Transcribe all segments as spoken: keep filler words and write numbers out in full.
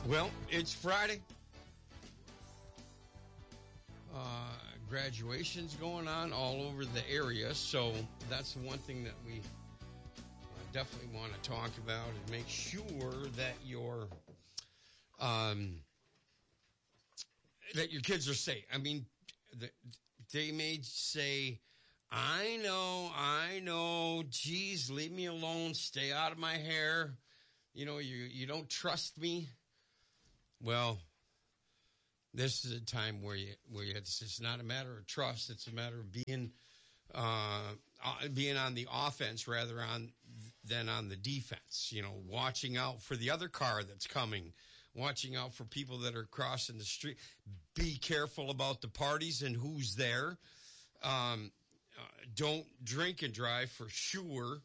Well, it's Friday. Uh, graduation's going on all over the area, so that's the one thing that we uh, definitely want to talk about and make sure that your um, that your kids are safe. I mean, the, they may say, "I know, I know. Geez, leave me alone. Stay out of my hair. You know, you you don't trust me." Well, this is a time where you where you, it's, it's not a matter of trust. It's a matter of being uh, being on the offense rather on than on the defense. You know, watching out for the other car that's coming, watching out for people that are crossing the street. Be careful about the parties and who's there. Um, uh, don't drink and drive for sure.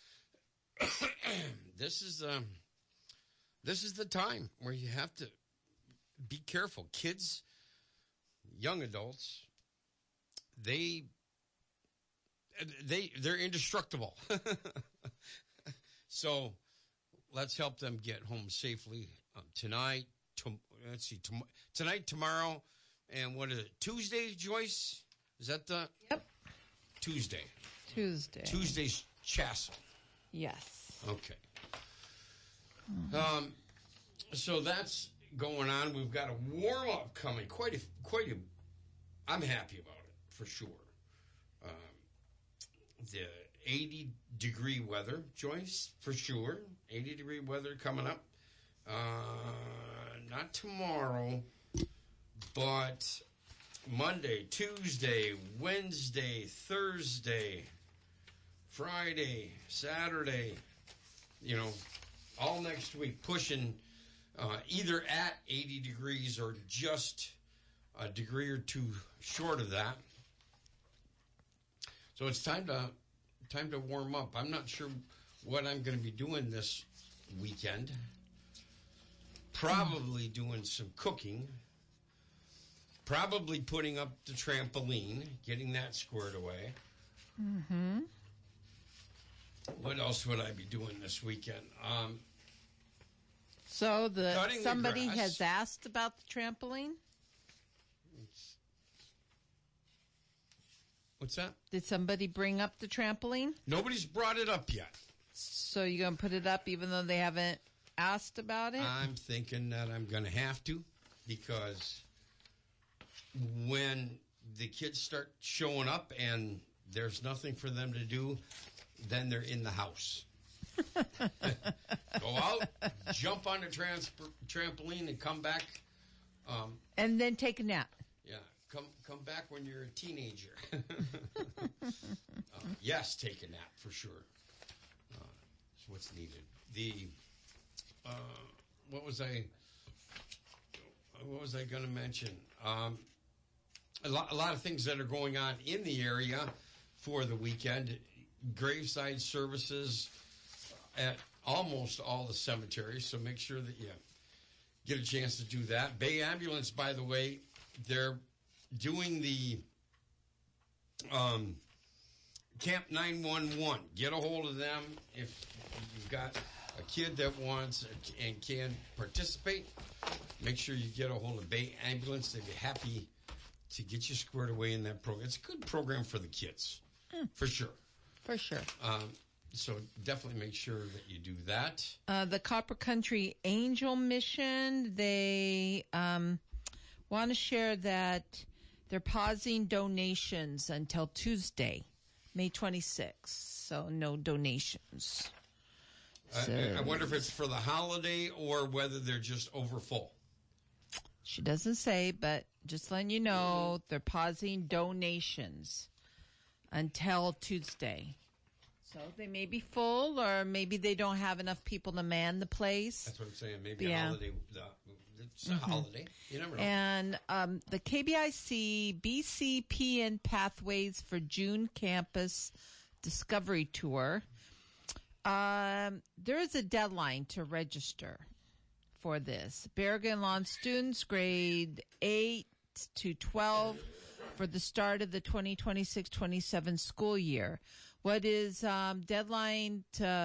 This is um, this is the time where you have to be careful. Kids, young adults, they they they're indestructible. So let's help them get home safely um, tonight. To, let's see, tom- tonight, tomorrow, and what is it? Tuesday, Joyce? Is that the yep? Tuesday. Tuesday. Tuesday's Chassel. Yes. Okay. Mm-hmm. Um. So that's going on. We've got a warm up coming. Quite a, quite a. I'm happy about it for sure. Um, the eighty degree weather, Joyce, for sure. eighty degree weather coming up. Uh, not tomorrow, but Monday, Tuesday, Wednesday, Thursday, Friday, Saturday. You know, all next week, pushing. Uh, either at eighty degrees or just a degree or two short of that. So it's time to time to warm up. I'm not sure what I'm going to be doing this weekend. Probably doing some cooking. Probably putting up the trampoline, getting that squared away. Mm-hmm. What else would I be doing this weekend? Um... So the Cutting somebody the grass. has asked about the trampoline? What's that? Did somebody bring up the trampoline? Nobody's brought it up yet. So you're going to put it up even though they haven't asked about it? I'm thinking that I'm going to have to, because when the kids start showing up and there's nothing for them to do, then they're in the house. Go out, jump on the trans- trampoline, and come back. Um, and then take a nap. Yeah, come come back when you're a teenager. uh, yes, take a nap for sure. Uh, that's what's needed. The uh, what was I? What was I going to mention? Um, a lot, a lot of things that are going on in the area for the weekend. Graveside services at almost all the cemeteries, so make sure that you get a chance to do that. Bay Ambulance, by the way, they're doing the um, Camp nine one one. Get a hold of them if you've got a kid that wants and can participate. Make sure you get a hold of Bay Ambulance. They'd be happy to get you squared away in that program. It's a good program for the kids, mm. for sure. For sure. Um, So definitely make sure that you do that. Uh, the Copper Country Angel Mission, they um, want to share that they're pausing donations until Tuesday, May twenty-sixth. So no donations. So, I, I wonder if it's for the holiday or whether they're just over full. She doesn't say, but just letting you know, they're pausing donations until Tuesday. So they may be full, or maybe they don't have enough people to man the place. That's what I'm saying. Maybe yeah. a holiday. Uh, it's a mm-hmm. holiday. You never know. And um, the K B I C B C P N Pathways for June Campus Discovery Tour. Um, there is a deadline to register for this. Bergen Lawn students, grade eight to twelve, for the start of the twenty twenty-six twenty-seven school year. What is um, deadline to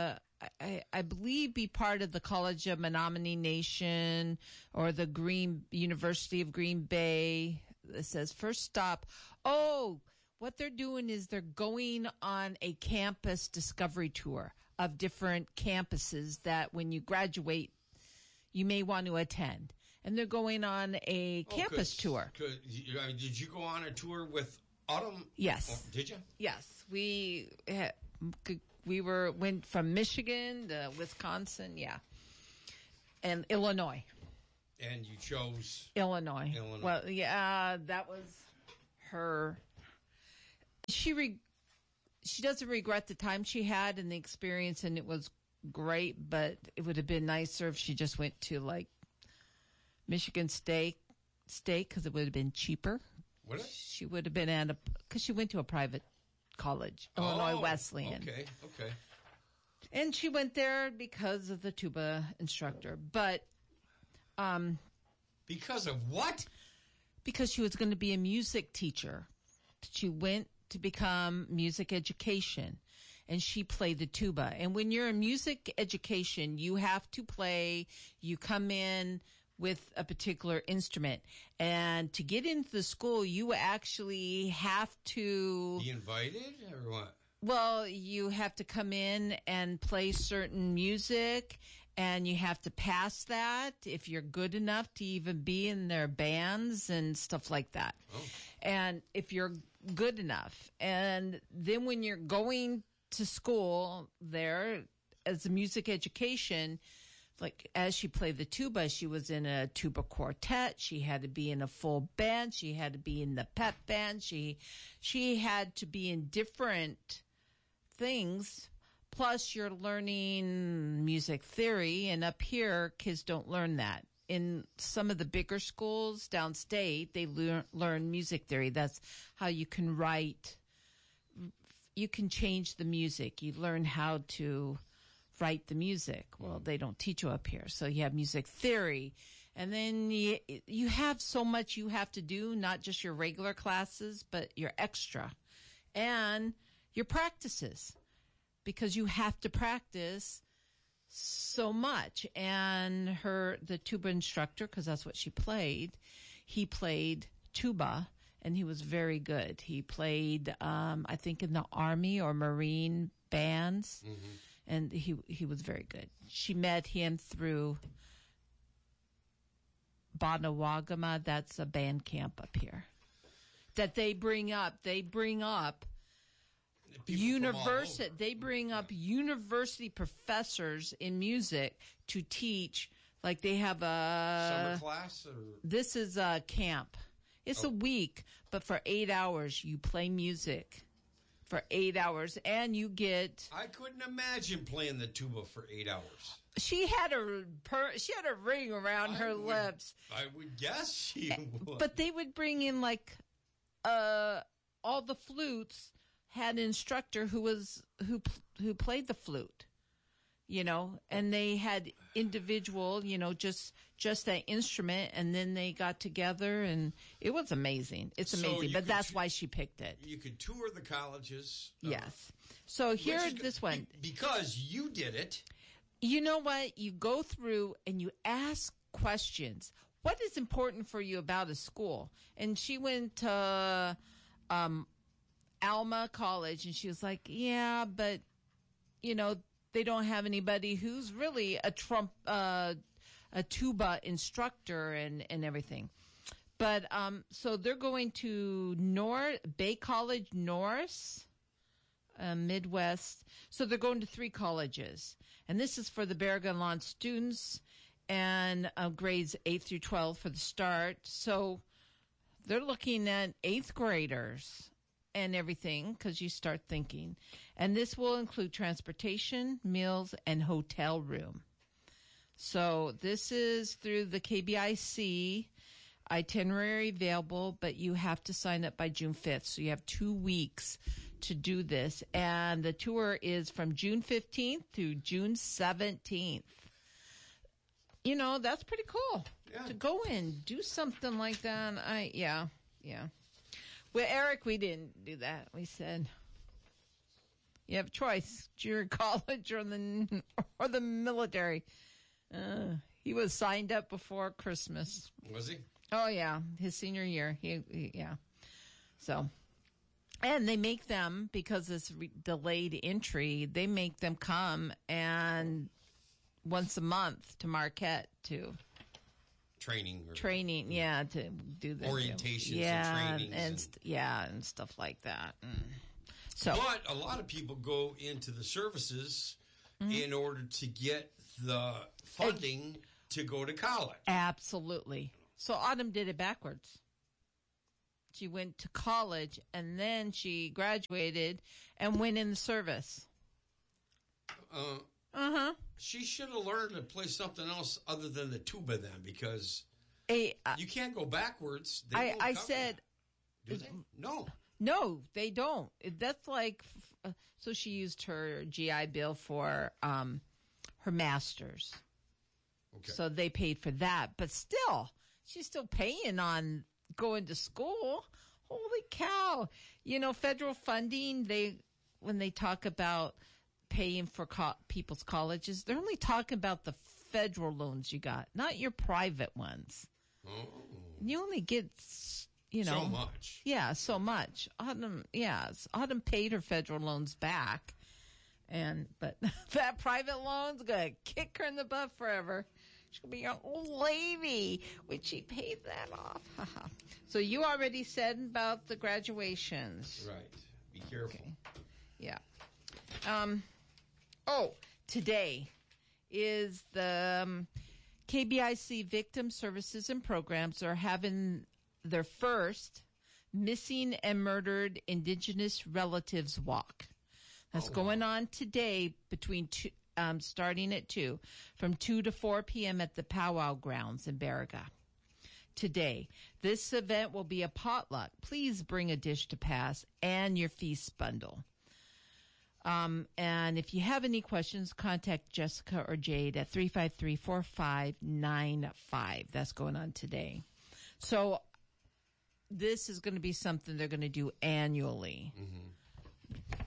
I, I believe, be part of the College of Menominee Nation or the Green University of Green Bay. It says first stop. Oh, what they're doing is they're going on a campus discovery tour of different campuses that when you graduate, you may want to attend. And they're going on a Oh, campus good. tour. Good. You- I mean, did you go on a tour with Autumn? Yes. Oh, did you? Yes, we had, we were went from Michigan to Wisconsin, yeah, and Illinois. And you chose. Illinois. Illinois. Well, yeah, that was her. She re, she doesn't regret the time she had and the experience, and it was great. But it would have been nicer if she just went to like Michigan State, State because it would have been cheaper. Would it? She would have been at a because she went to a private college, Illinois Oh, Wesleyan. Okay, okay. And she went there because of the tuba instructor, but um, Because of what? because she was going to be a music teacher. She went to become music education, and she played the tuba. And when you're in music education, you have to play, you come in with a particular instrument. And to get into the school, you actually have to... Be invited or what? Well, you have to come in and play certain music, and you have to pass that if you're good enough to even be in their bands and stuff like that. Oh. And if you're good enough. And then when you're going to school there as a music education, like as she played the tuba, she was in a tuba quartet. She had to be in a full band. She had to be in the pep band. She, she had to be in different things. Plus, you're learning music theory, and up here, kids don't learn that. In some of the bigger schools downstate, they learn, learn music theory. That's how you can write. You can change the music. You learn how to write the music. Well, they don't teach you up here. So you have music theory. And then you, you have so much you have to do, not just your regular classes, but your extra. And your practices. Because you have to practice so much. And her, the tuba instructor, because that's what she played, he played tuba, and he was very good. He played, um, I think, in the Army or Marine bands, Mm-hmm. and he he was very good. She met him through Bonawagama. That's a band camp up here that they bring up. They bring up People from all university. over. They bring up university professors in music to teach. Like they have a Summer class or This is a camp. It's Oh. a week, but for eight hours you play music for eight hours, and you get. I couldn't imagine playing the tuba for eight hours. She had a per, she had a ring around I her would- lips, I would guess she would. but they would bring in like uh all the flutes had an instructor who was who who played the flute, you know, and they had individual, you know, just just that instrument, and then they got together, and it was amazing. It's So amazing, you but could that's ch- why she picked it. you could tour the colleges. uh, Yes. So which here, is good. this one. Be- because you did it. You know what? You go through and you ask questions. What is important for you about a school? And she went to um, Alma College, and she was like, yeah, but, you know, they don't have anybody who's really a trump, uh, a tuba instructor and, and everything. But um, so they're going to North Bay College North, uh, Midwest. So they're going to three colleges. And this is for the Berrigan Lawn students and uh, grades eight through twelve for the start. So they're looking at eighth graders and everything because you start thinking. And this will include transportation, meals, and hotel room. So this is through the K B I C, itinerary available, but you have to sign up by June fifth. So you have two weeks to do this. And the tour is from June fifteenth to June seventeenth. You know, that's pretty cool. Yeah. To go and do something like that. I, yeah, yeah. Well, Eric, we didn't do that. We said, You have a choice: junior college or the or the military. Uh, he was signed up before Christmas. Was he? Oh yeah, his senior year. He, he yeah. So, and they make them because it's re- delayed entry. They make them come and once a month to Marquette to training, or, training. Yeah, to do the orientations, yeah, and trainings, and, and st- yeah, and stuff like that. Mm. So, but a lot of people go into the services mm-hmm. in order to get the funding it, to go to college. Absolutely. So Autumn did it backwards. She went to college and then she graduated and went in the service. Uh, uh-huh. She should have learned to play something else other than the tuba then, because A, uh, you can't go backwards. They I, I said... Do they? No. No, they don't. That's like... Uh, so she used her G I Bill for um, her master's. Okay. So they paid for that. But still, she's still paying on going to school. Holy cow. You know, federal funding, they when they talk about paying for co- people's colleges, they're only talking about the federal loans you got, not your private ones. Oh. You only get, you know. So much. Yeah, so much. Autumn, yeah, Autumn paid her federal loans back. And, but that private loan's going to kick her in the butt forever. She'll be an old lady when she paid that off. So you already said about the graduations. Right. Be careful. Okay. Yeah. Um. Oh, today is the um, K B I C Victim Services and Programs are having their first Missing and Murdered Indigenous Relatives Walk. That's oh, going wow. on today between two, um, starting at two, from two to four p.m. at the Powwow Grounds in Baraga. Today, this event will be a potluck. Please bring a dish to pass and your feast bundle. Um, and if you have any questions, contact Jessica or Jade at three five three, four five nine five. That's going on today. So this is going to be something they're going to do annually. Mm-hmm.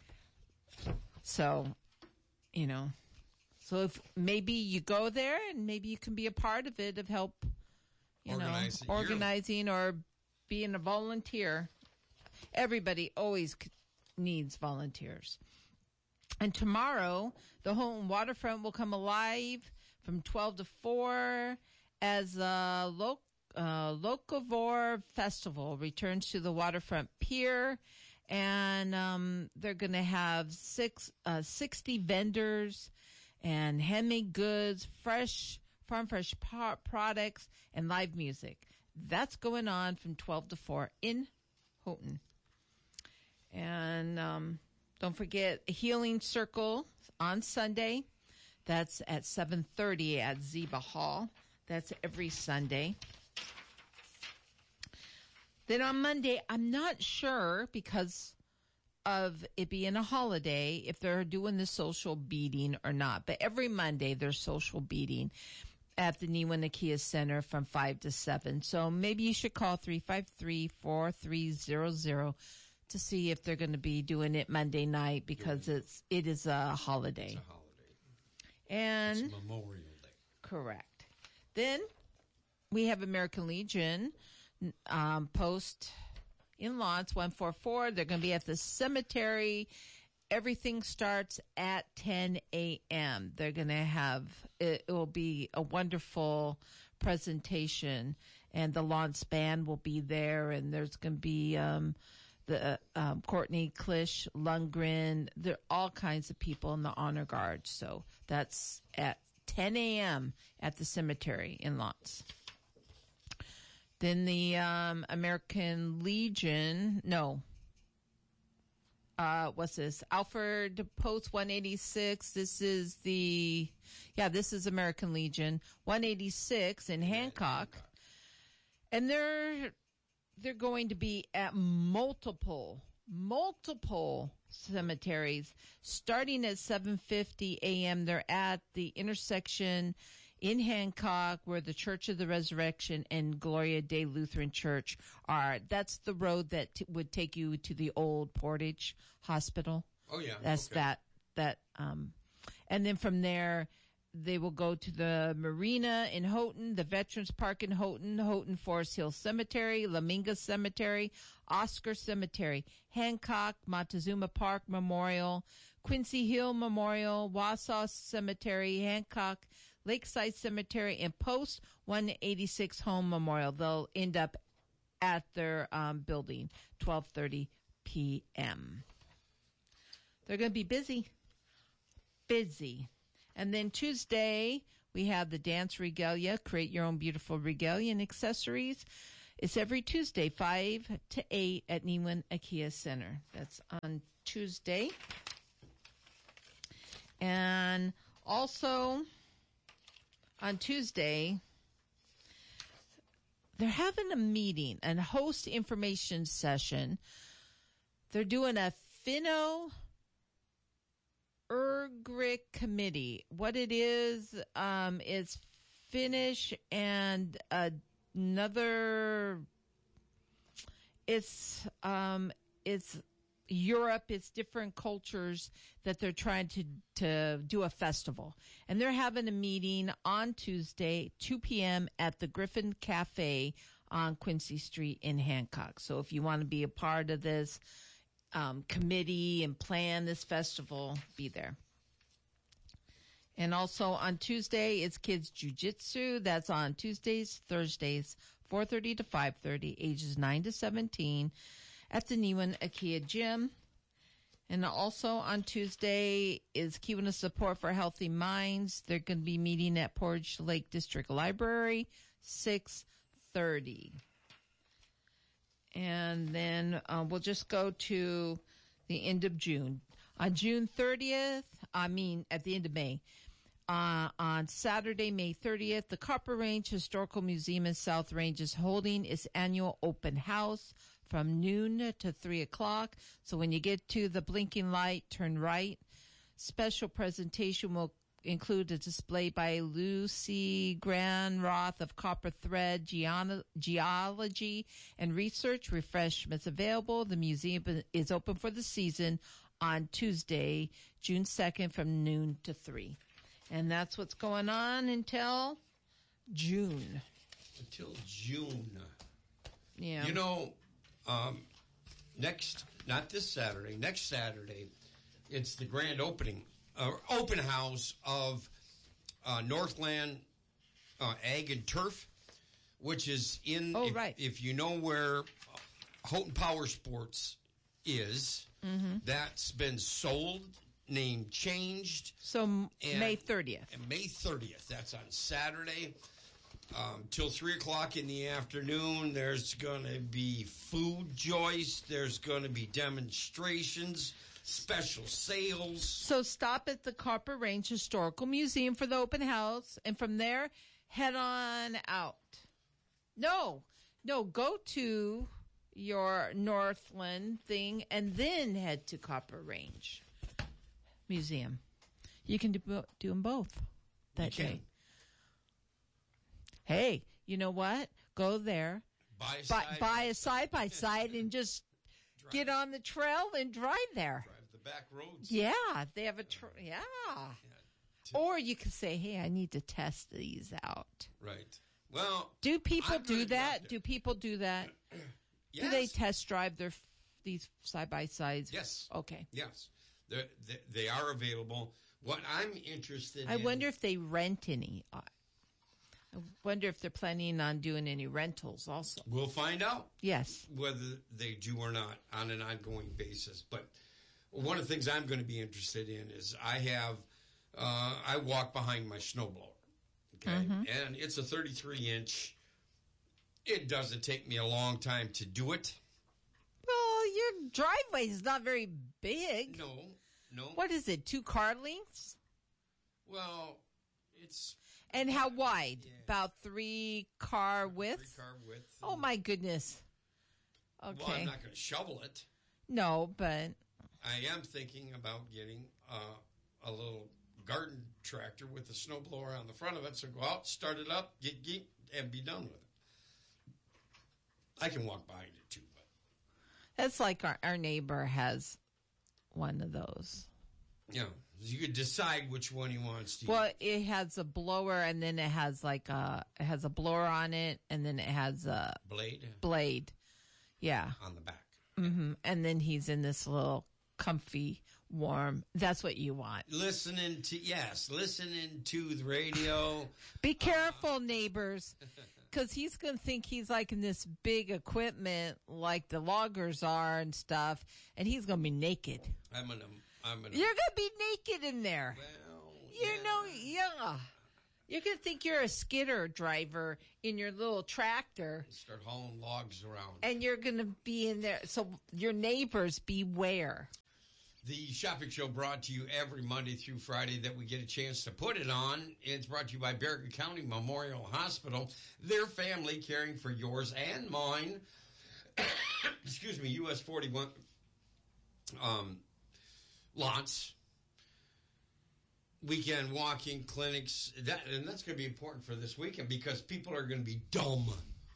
So, you know, so if maybe you go there and maybe you can be a part of it, of help, you Organize know, organizing yearly. Or being a volunteer. Everybody always needs volunteers. And tomorrow, the Houghton Waterfront will come alive from twelve to four as a lo- uh, Locavore Festival returns to the waterfront pier. And um, they're going to have six, uh, sixty vendors and handmade goods, fresh, farm fresh po- products, and live music. That's going on from twelve to four in Houghton. And um, don't forget Healing Circle on Sunday. That's at seven thirty at Ziba Hall. That's every Sunday. Then on Monday, I'm not sure because of it being a holiday if they're doing the social beating or not. But every Monday, there's social beating at the Niwanakia Center from five to seven. So maybe you should call three five three, four three zero zero to see if they're going to be doing it Monday night because it's it is a holiday. It's a holiday. And it's Memorial Day. Correct. Then we have American Legion um, post in Lawrence one four four. They're going to be at the cemetery. Everything starts at ten a.m. They're going to have, it, it will be a wonderful presentation, and the Lawrence Band will be there, and there's going to be um, the um, Courtney Klish, Lundgren. There are all kinds of people in the honor guard. So that's at ten a.m. at the cemetery in Lawrence. Then the um, American Legion, no, uh, what's this? Alfred Post one eighty-six. This is the, yeah, this is American Legion one eighty-six in Hancock. And they're, they're going to be at multiple, multiple cemeteries starting at seven fifty a.m. They're at the intersection in Hancock, where the Church of the Resurrection and Gloria Day Lutheran Church are. That's the road that t- would take you to the old Portage Hospital. Oh, yeah. That's okay. that, that, um, and then from there, they will go to the Marina in Houghton, the Veterans Park in Houghton, Houghton Forest Hill Cemetery, Laminga Cemetery, Oscar Cemetery, Hancock, Montezuma Park Memorial, Quincy Hill Memorial, Wausau Cemetery, Hancock, Lakeside Cemetery, and Post one eighty-six Home Memorial. They'll end up at their um, building, twelve thirty p.m. They're going to be busy. Busy. And then Tuesday, we have the Dance Regalia. Create your own beautiful regalia and accessories. It's every Tuesday, five to eight at Newman IKEA Center. That's on Tuesday. And also on Tuesday, they're having a meeting and host information session. They're doing a Finno Ugric committee. What it is, um, is Finnish and another, it's, um, it's Europe, it's different cultures that they're trying to, to do a festival. And they're having a meeting on Tuesday, two p.m. at the Griffin Cafe on Quincy Street in Hancock. So if you want to be a part of this um, committee and plan this festival, be there. And also on Tuesday, it's Kids Jiu-Jitsu. That's on Tuesdays, Thursdays, four thirty to five thirty, ages nine to seventeen, at the Newman IKEA Gym. And also on Tuesday is Kiwanis Support for Healthy Minds. They're going to be meeting at Portage Lake District Library, six thirty. And then uh, we'll just go to the end of June. On June thirtieth, I mean at the end of May, uh, on Saturday, May thirtieth, the Copper Range Historical Museum in South Range is holding its annual open house from noon to three o'clock. So when you get to the blinking light, turn right. Special presentation will include a display by Lucy Granroth of Copper Thread Geon- Geology and Research. Refreshments available. The museum is open for the season on Tuesday, June second from noon to three. And that's what's going on until June. Until June. Yeah. You know, um, next, not this Saturday, next Saturday, it's the grand opening, uh, open house of uh, Northland uh, Ag and Turf, which is in, oh, if, right. if you know where Houghton Power Sports is, mm-hmm. that's been sold, name changed. So and, May thirtieth. And May thirtieth, that's on Saturday. Um, till three o'clock in the afternoon, there's going to be food joist. There's going to be demonstrations, special sales. So stop at the Copper Range Historical Museum for the open house, and from there, head on out. No, no, go to your Northland thing, and then head to Copper Range Museum. You can do, do them both that day. Hey, you know what? Go there, buy a buy, side, buy a side by side, and just drive. Get on the trail and drive there. Drive the back roads. Yeah, they have a tra- yeah. yeah. Or you can say, "Hey, I need to test these out." Right. Well, do people I'm do that? it. Do people do that? Yes. Do they test drive their these side by sides? Yes. Okay. Yes, They're, they they are available. What I'm interested. I in... wonder if they rent any. I wonder if they're planning on doing any rentals also. We'll find out. Yes. Whether they do or not on an ongoing basis. But one of the things I'm going to be interested in is I have, uh, I walk behind my snowblower. Okay. Mm-hmm. And it's a thirty-three inch. It doesn't take me a long time to do it. Well, your driveway is not very big. No, no. What is it, two car lengths? Well, it's... And how wide? Yeah. About three car width? Three car width. Oh, my goodness. Okay. Well, I'm not going to shovel it. No, but... I am thinking about getting uh, a little garden tractor with a snowblower on the front of it. So go out, start it up, get geek, and be done with it. I can walk behind it, too. But that's like our, our neighbor has one of those. Yeah, you could decide which one he wants to Well, use. it has a blower, and then it has like a it has a blower on it, and then it has a Blade blade. Yeah. on the back. Mm-hmm. And then he's in this little comfy, warm. That's what you want. Listening to, yes, listening to the radio. Be careful, neighbors, because he's going to think he's like in this big equipment like the loggers are and stuff, and he's going to be naked. I'm gonna, I'm gonna. You're going to be naked in there. Well, You yeah. know, yeah. You're going to think you're a skidder driver in your little tractor, Start hauling logs around. and you're going to be in there. So your neighbors, beware. The shopping show brought to you every Monday through Friday that we get a chance to put it on. It's brought to you by Bergen County Memorial Hospital. Their family caring for yours and mine. Excuse me, U S forty-one um, lots. Weekend walking clinics. That, and that's going to be important for this weekend because people are going to be dumb.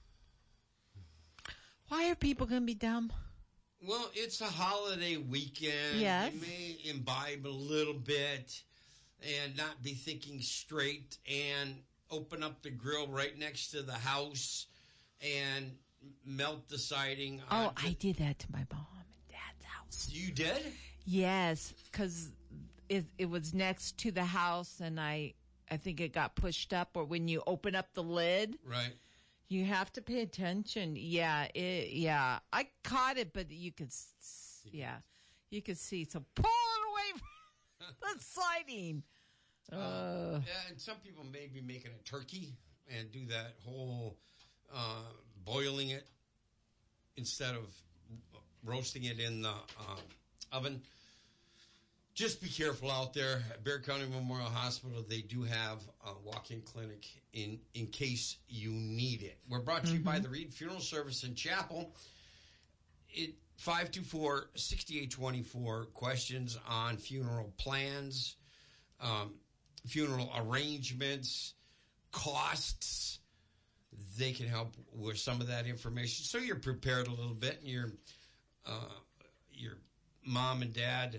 Why are people going to be dumb? Well, it's a holiday weekend. Yes. You may imbibe a little bit and not be thinking straight and open up the grill right next to the house and melt the siding. Oh, onto- I did that to my mom and dad's house. You did? Yes, because it, it was next to the house, and I, I think it got pushed up. Or when you open up the lid, Right. you have to pay attention. Yeah, it, yeah. I caught it, but you could, s- yeah, you could see. So pull it away from the siding. Uh, Uh, and some people may be making a turkey and do that whole uh, boiling it instead of roasting it in the um, oven. Just be careful out there. At Bear County Memorial Hospital, they do have a walk-in clinic in, in case you need it. We're brought to you by the Reed Funeral Service and Chapel. It five two four, six eight two four, questions on funeral plans, um, funeral arrangements, costs. They can help with some of that information, so you're prepared a little bit, and your uh, your mom and dad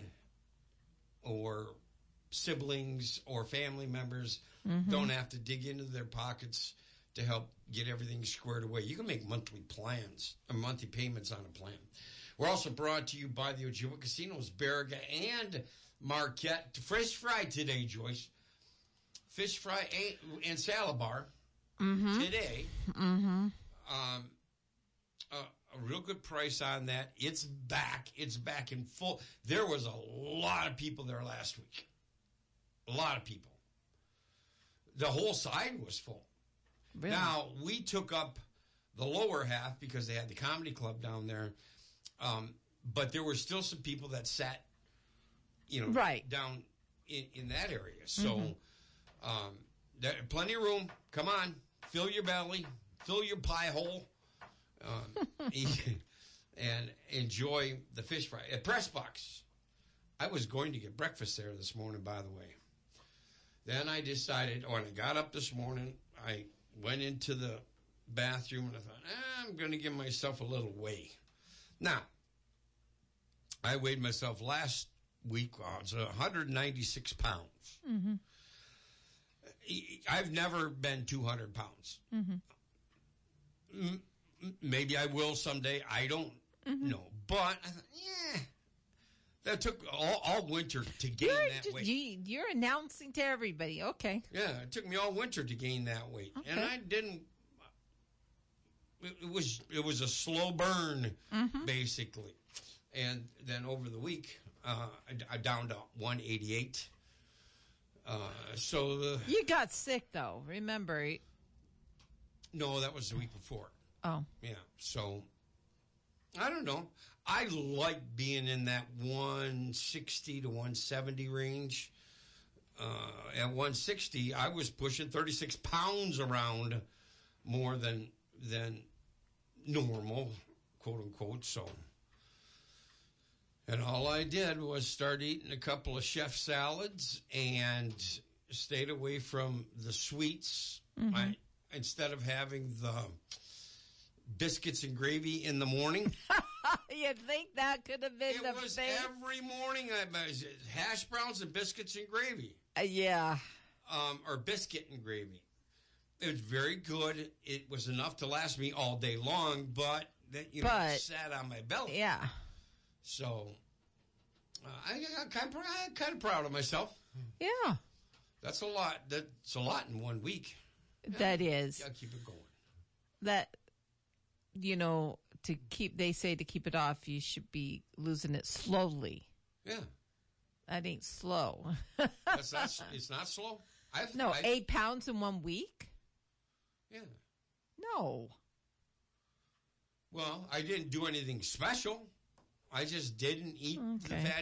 or siblings or family members don't have to dig into their pockets to help get everything squared away. You can make monthly plans, or monthly payments on a plan. We're also brought to you by the Ojibwa Casinos, Baraga and Marquette. Fish fry today, Joyce. Fish fry and, and salad bar today. mm-hmm. Um, a, a real good price on that. It's back. It's back in full. There was a lot of people there last week. A lot of people. The whole side was full. Really? Now, we took up the lower half because they had the comedy club down there. Um, but there were still some people that sat, you know, Right. down in, in that area. So, um, there, plenty of room. Come on. Fill your belly. Fill your pie hole. Um, and enjoy the fish fry. At Press Box, I was going to get breakfast there this morning, by the way. Then I decided, when I got up this morning, I went into the bathroom and I thought, eh, I'm going to give myself a little weigh. Now, I weighed myself last week. I was one hundred ninety-six pounds. Mm-hmm. I've never been two hundred pounds. Mm-hmm. M- maybe I will someday. I don't Mm-hmm. know. But I thought, yeah, that took all, all winter to gain You're, that just, weight. you, you're announcing to everybody. Okay. Yeah, it took me all winter to gain that weight, and Okay. I didn't. It, it was it was a slow burn, Mm-hmm. basically, and then over the week, uh, I, I down to one eighty-eight. Uh, so the You got sick, though. Remember. no, that was the week before. Oh. Yeah, so I don't know. I like being in that one sixty to one seventy range. Uh, at one sixty, I was pushing thirty-six pounds around more than than normal, quote unquote. So, and all I did was start eating a couple of chef salads and stayed away from the sweets. Mm-hmm. I, instead of having the biscuits and gravy in the morning, You think that could have been It the was thing? every morning. I hash browns and biscuits and gravy, Uh, yeah. um, or biscuit and gravy. It was very good. It was enough to last me all day long, but that you know But- it sat on my belly. Yeah. So uh, I, I'm kind of I'm kind of proud of myself. Yeah. That's a lot. That's a lot in one week. That is. Gotta keep it going. That, you know, to keep, they say to keep it off, you should be losing it slowly. Yeah, That ain't slow. that's not. It's not slow. I've, No, I, eight pounds in one week? Yeah. No. Well, I didn't do anything special. I just didn't eat the Okay. fatty